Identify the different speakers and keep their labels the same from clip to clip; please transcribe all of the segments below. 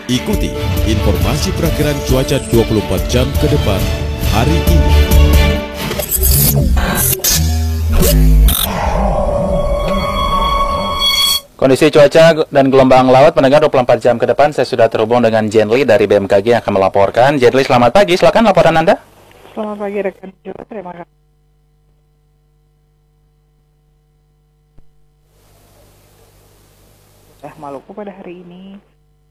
Speaker 1: Ikuti informasi perakiraan cuaca 24 jam ke depan hari ini.
Speaker 2: Kondisi cuaca dan gelombang laut pendengar 24 jam ke depan, saya sudah terhubung dengan Jenly dari BMKG yang akan melaporkan. Jenly, selamat pagi, silakan laporan Anda.
Speaker 3: Selamat pagi rekan Jawa, terima kasih. Maluku pada hari ini.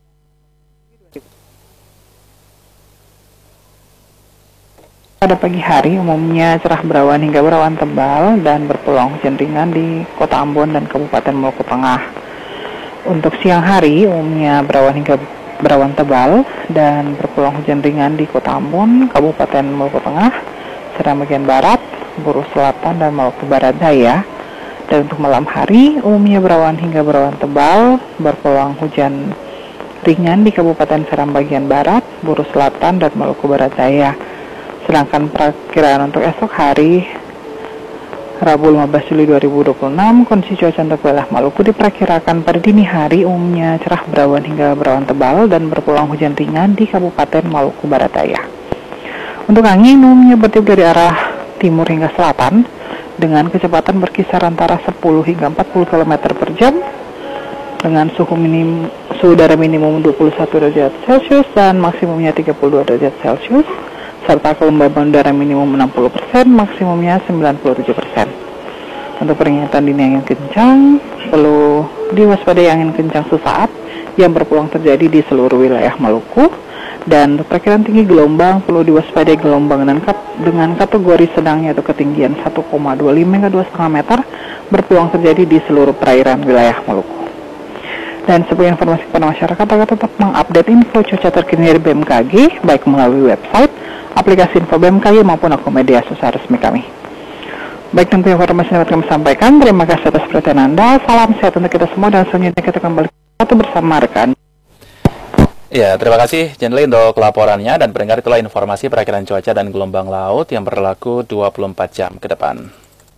Speaker 3: Pada pagi hari umumnya cerah berawan hingga berawan tebal dan berpeluang hujan ringan di Kota Ambon dan Kabupaten Maluku Tengah. Untuk siang hari umumnya berawan hingga berawan tebal dan berpeluang hujan ringan di Kota Ambon, Kabupaten Maluku Tengah, Seram bagian barat, Buru Selatan dan Maluku Barat Daya. Dan untuk malam hari umumnya berawan hingga berawan tebal, berpeluang hujan ringan di Kabupaten Seram bagian barat, Buru Selatan dan Maluku Barat Daya. Sedangkan perakiraan untuk esok hari Rabu 15 Juli 2026, kondisi cuaca untuk wilayah Maluku diperkirakan pada dini hari umumnya cerah berawan hingga berawan tebal dan berpeluang hujan ringan di Kabupaten Maluku Barat Daya. Untuk angin umumnya bertiup dari arah timur hingga selatan dengan kecepatan berkisar antara 10 hingga 40 km per jam dengan suhu udara minimum 21 derajat Celcius dan maksimumnya 32 derajat Celcius. Serta kelembaban udara minimum 60%, maksimumnya 97%. Untuk peringatan dini angin kencang, perlu diwaspadai angin kencang sesaat yang berpeluang terjadi di seluruh wilayah Maluku. Dan untuk perkiraan tinggi gelombang, perlu diwaspadai gelombang dengan kategori sedang yaitu ketinggian 1,25 hingga 2,5 meter berpeluang terjadi di seluruh perairan wilayah Maluku. Dan sebagai informasi kepada masyarakat agar tetap mengupdate info cuaca terkini dari BMKG, baik melalui website, aplikasi info BMKG maupun akun media sosial resmi kami. Baik, tentu informasi yang dapat kami sampaikan. Terima kasih atas perhatian Anda. Salam sehat untuk kita semua dan selanjutnya kita kembali bersama rekan.
Speaker 2: Ya, terima kasih Jenly untuk laporannya dan pendengar itulah informasi perakiraan cuaca dan gelombang laut yang berlaku 24 jam ke depan.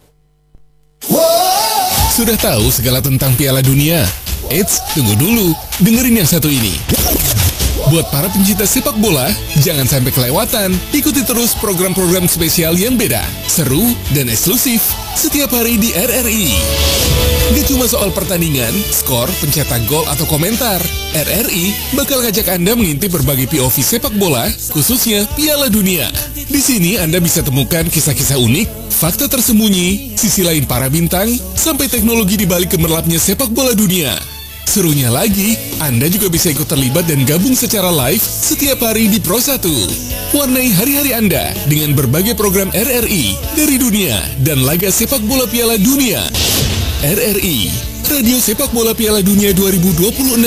Speaker 4: Sudah tahu segala tentang Piala Dunia? Eits, tunggu dulu, dengerin yang satu ini. Buat para pencinta sepak bola, jangan sampai kelewatan. Ikuti terus program-program spesial yang beda, seru, dan eksklusif setiap hari di RRI. Gak cuma soal pertandingan, skor, pencetak gol, atau komentar. RRI bakal ngajak Anda mengintip berbagai POV sepak bola, khususnya Piala Dunia. Di sini Anda bisa temukan kisah-kisah unik, fakta tersembunyi, sisi lain para bintang, sampai teknologi di balik gemerlapnya sepak bola dunia. Serunya lagi, Anda juga bisa ikut terlibat dan gabung secara live setiap hari di Pro 1. Warnai hari-hari Anda dengan berbagai program RRI dari dunia dan laga sepak bola Piala Dunia. RRI, Radio Sepak Bola Piala Dunia 2026